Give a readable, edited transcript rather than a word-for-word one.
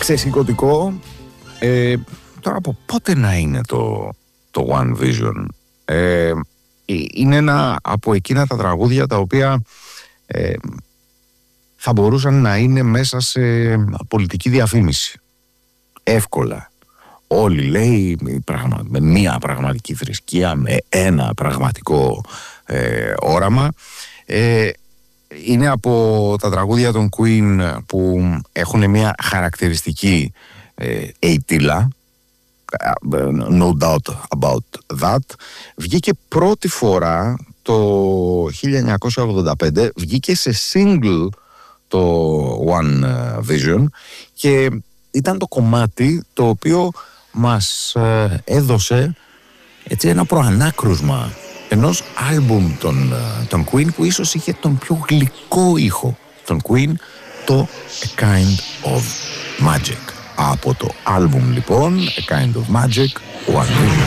ξεσηκωτικό. Τώρα από πότε να είναι το One Vision? Είναι ένα από εκείνα τα τραγούδια τα οποία θα μπορούσαν να είναι μέσα σε πολιτική διαφήμιση. Εύκολα. Όλοι λέει με μία πραγματική θρησκεία, με ένα πραγματικό όραμα. Είναι από τα τραγούδια των Queen που έχουν μια χαρακτηριστική ειτήλα. No doubt about that. Βγήκε πρώτη φορά το 1985, βγήκε σε single το One Vision και ήταν το κομμάτι το οποίο μας έδωσε έτσι ένα προανάκρουσμα ενός άλμπουμ των Queen που ίσως είχε τον πιο γλυκό ήχο των Queen, το A Kind of Magic. Από το άλμπουμ λοιπόν A Kind of Magic, One Vision.